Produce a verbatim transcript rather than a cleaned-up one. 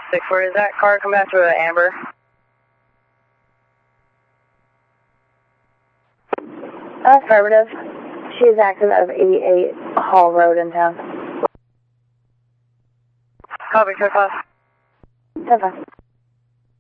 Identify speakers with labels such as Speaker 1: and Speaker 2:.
Speaker 1: six four, is that car come back to uh, Amber?
Speaker 2: Affirmative. She is active out of eighty-eight Hall Road in town.
Speaker 1: Copy, ten five.
Speaker 2: ten five.